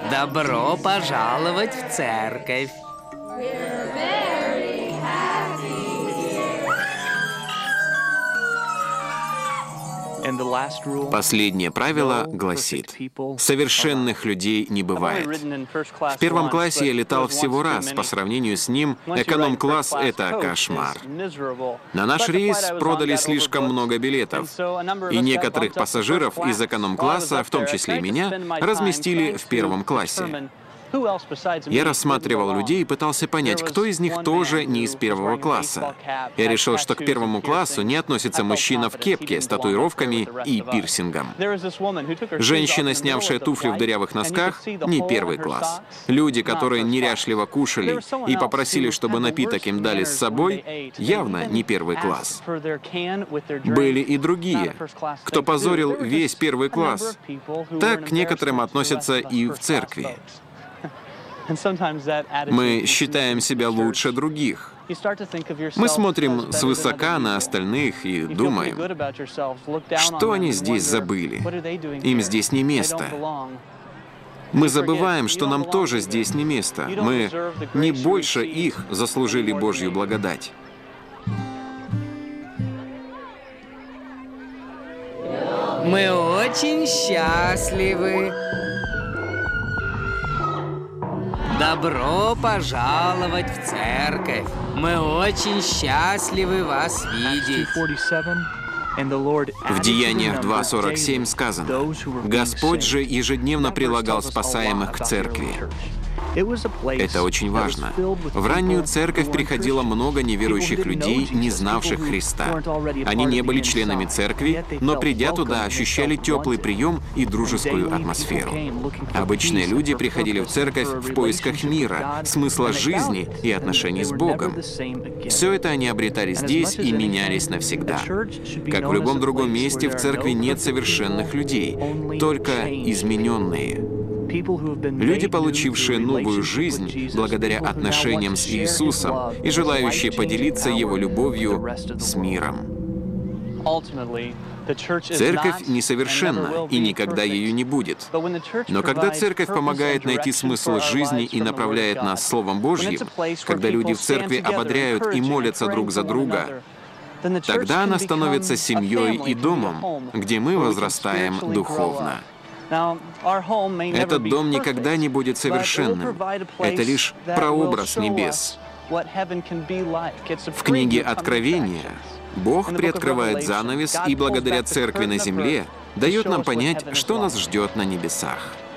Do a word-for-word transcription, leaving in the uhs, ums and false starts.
Добро пожаловать в церковь. Последнее правило гласит: совершенных людей не бывает. В первом классе я летал всего раз, по сравнению с ним эконом-класс — это кошмар. На наш рейс продали слишком много билетов, и некоторых пассажиров из эконом-класса, в том числе и меня, разместили в первом классе. Я рассматривал людей и пытался понять, кто из них тоже не из первого класса. Я решил, что к первому классу не относится мужчина в кепке с татуировками и пирсингом. Женщина, снявшая туфли в дырявых носках, не первый класс. Люди, которые неряшливо кушали и попросили, чтобы напиток им дали с собой, явно не первый класс. Были и другие, кто позорил весь первый класс. Так к некоторым относятся и в церкви. Мы считаем себя лучше других. Мы смотрим свысока на остальных и думаем, что они здесь забыли. Им здесь не место. Мы забываем, что нам тоже здесь не место. Мы не больше их заслужили Божью благодать. Мы очень счастливы. Добро пожаловать в церковь. Мы очень счастливы вас видеть. В Деяниях два сорок семь сказано: «Господь же ежедневно прилагал спасаемых к церкви». Это очень важно. В раннюю церковь приходило много неверующих людей, не знавших Христа. Они не были членами церкви, но, придя туда, ощущали теплый прием и дружескую атмосферу. Обычные люди приходили в церковь в поисках мира, смысла жизни и отношений с Богом. Все это они обретали здесь и менялись навсегда. Как в любом другом месте, в церкви нет совершенных людей, только измененные. Люди, получившие новую жизнь благодаря отношениям с Иисусом и желающие поделиться Его любовью с миром. Церковь несовершенна и никогда ею не будет. Но когда церковь помогает найти смысл жизни и направляет нас Словом Божьим, когда люди в церкви ободряют и молятся друг за друга, тогда она становится семьей и домом, где мы возрастаем духовно. Этот дом никогда не будет совершенным. Это лишь прообраз небес. В книге Откровения Бог приоткрывает занавес и благодаря церкви на земле дает нам понять, что нас ждет на небесах.